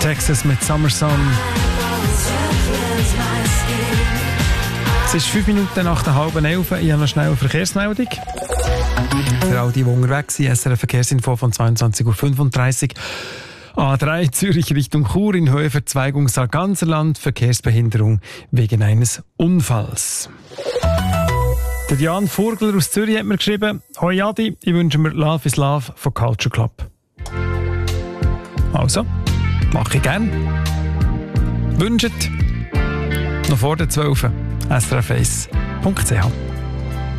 Texas mit Summer Sun. Es ist 5 Minuten nach der 10:30. Ich habe noch schnell eine Verkehrsmeldung. Für all die unterwegs sind, SRF Verkehrsinfo von 22:35 Uhr. A3 Zürich Richtung Chur in Höhe Verzweigung Sarganserland. Verkehrsbehinderung wegen eines Unfalls. Der Jan Vogler aus Zürich hat mir geschrieben: Hoi Adi, ich wünsche mir Love is Love von Culture Club. Also, mache ich gern. Wünscht noch vor der 12. srf1.ch